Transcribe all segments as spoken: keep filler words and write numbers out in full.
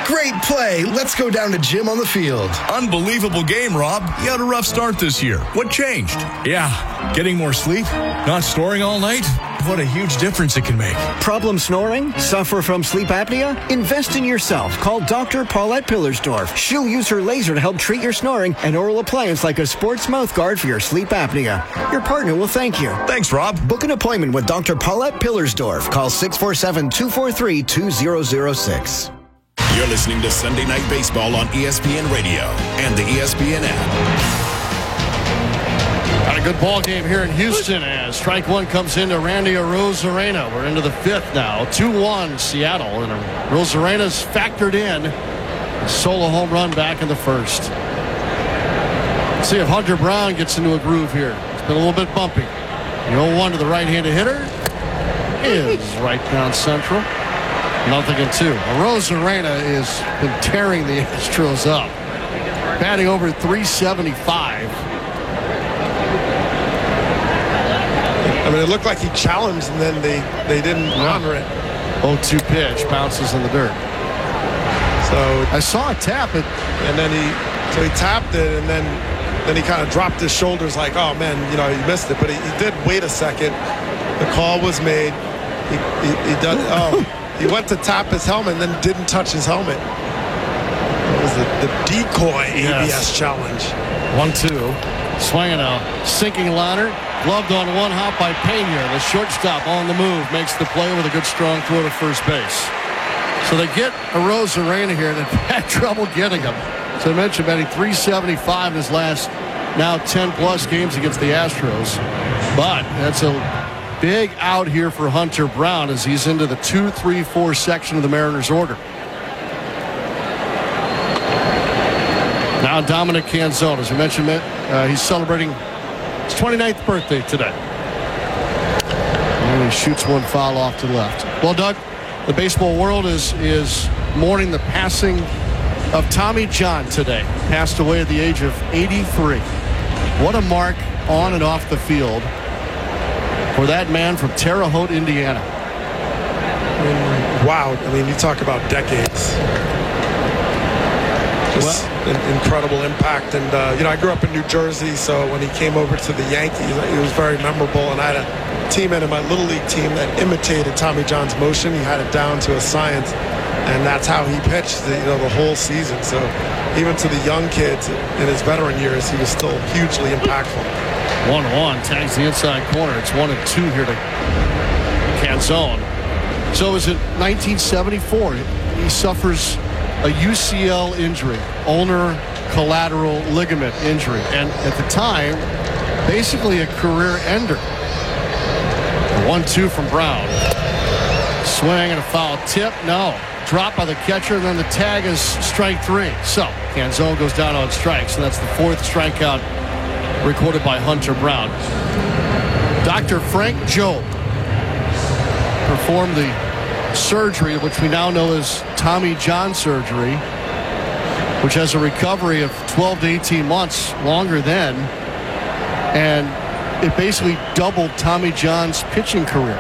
Great play. Let's go down to Jim on the field. Unbelievable game, Rob. You had a rough start this year. What changed? Yeah, getting more sleep? Not snoring all night? What a huge difference it can make. Problem snoring? Suffer from sleep apnea? Invest in yourself. Call Doctor Paulette Pillersdorf. She'll use her laser to help treat your snoring and oral appliance like a sports mouth guard for your sleep apnea. Your partner will thank you. Thanks, Rob. Book an appointment with Doctor Paulette Pillersdorf. Call six four seven, two four three, two zero zero six. You're listening to Sunday Night Baseball on E S P N Radio and the E S P N app. Got a good ball game here in Houston as strike one comes into Randy Arozarena. We're into the fifth now. two one Seattle, and Arozarena's factored in. A solo home run back in the first. Let's see if Hunter Brown gets into a groove here. It's been a little bit bumpy. The oh one to the right-handed hitter is right down central. Nothing in two. Arozarena has been tearing the Astros up. Batting over three seventy-five. I mean, it looked like he challenged, and then they, they didn't honor it. oh two pitch, bounces in the dirt. So I saw it tap it. And then he, so he tapped it, and then then he kind of dropped his shoulders like, oh, man, you know, he missed it. But he, he did wait a second. The call was made. He, he, he, done, oh, he went to tap his helmet and then didn't touch his helmet. It was the, the decoy A B S yes. challenge. one two. Swinging a sinking liner. Gloved on one hop by Pena. The shortstop on the move makes the play with a good strong throw to first base. So they get Arozarena here. They've had trouble getting him. So I mentioned batting three seventy-five in his last now ten plus games against the Astros. But that's a big out here for Hunter Brown as he's into the two three four section of the Mariners order. Now Dominic Canzone, as we mentioned, uh, he's celebrating his twenty-ninth birthday today. And he shoots one foul off to the left. Well, Doug, the baseball world is is mourning the passing of Tommy John today. Passed away at the age of eighty-three. What a mark on and off the field for that man from Terre Haute, Indiana. I mean, wow. I mean, you talk about decades. Just well, an incredible impact. And, uh, you know, I grew up in New Jersey, so when he came over to the Yankees, it was very memorable. And I had a teammate in my Little League team that imitated Tommy John's motion. He had it down to a science, and that's how he pitched the, you know, the whole season. So even to the young kids in his veteran years, he was still hugely impactful. one one, tags the inside corner. It's one and two here to Canzone. So it was in nineteen seventy-four. He suffers a U C L injury, ulnar collateral ligament injury, and at the time, basically a career ender. one two from Brown. Swing and a foul tip. No. Drop by the catcher, and then the tag is strike three. So Canzone goes down on strikes, and that's the fourth strikeout recorded by Hunter Brown. Doctor Frank Jobe performed the surgery, which we now know as Tommy John surgery, which has a recovery of twelve to eighteen months, longer than, and it basically doubled Tommy John's pitching career.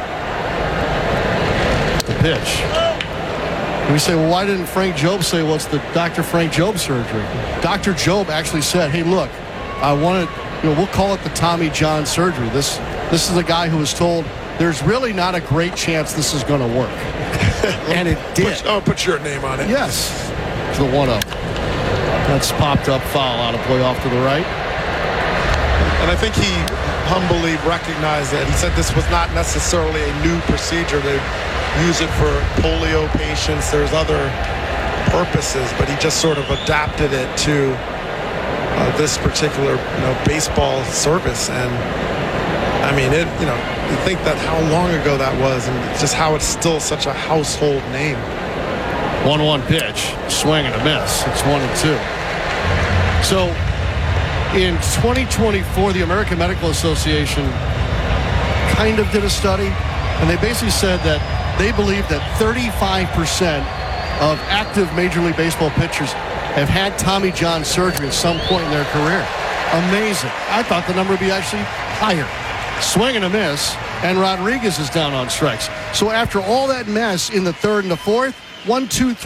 The pitch. And we say, well, why didn't Frank Jobe say, well, it's the Doctor Frank Jobe surgery? Doctor Jobe actually said, hey, look, I want to, you know, we'll call it the Tommy John surgery. This, this is a guy who was told there's really not a great chance this is going to work. And it did. Put, oh, put your name on it. Yes. To the one oh. That's popped up foul out of play off to the right. And I think he humbly recognized that. He said this was not necessarily a new procedure. They use it for polio patients. There's other purposes, but he just sort of adapted it to uh, this particular, you know, baseball service. And I mean, it, you know, you think that how long ago that was, and just how it's still such a household name. one one pitch, swing and a miss. It's one and two. So in twenty twenty-four, the American Medical Association kind of did a study, and they basically said that they believe that thirty-five percent of active Major League Baseball pitchers have had Tommy John surgery at some point in their career. Amazing. I thought the number would be actually higher. Swing and a miss, and Rodriguez is down on strikes. So after all that mess in the third and the fourth, one, two, three.